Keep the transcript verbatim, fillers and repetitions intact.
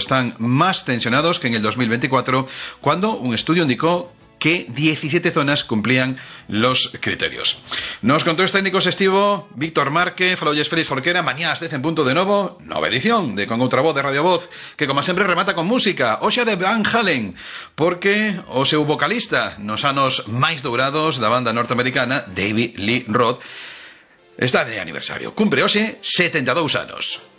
están más tensionados que en el dos mil veinticuatro, cuando un estudio indicó que diecisiete zonas cumplían los criterios. Nos controles técnicos estivo Víctor Márquez, Faloyes Félix Jorquera. Mañá ás dez en punto de novo, nova edición de Con Outra Voz de Radio Voz, que como sempre remata con música, hoxe de Van Halen, porque o seu vocalista nos anos máis dourados da banda norteamericana, David Lee Roth, está de aniversario. Cumpre hoxe setenta e dous anos.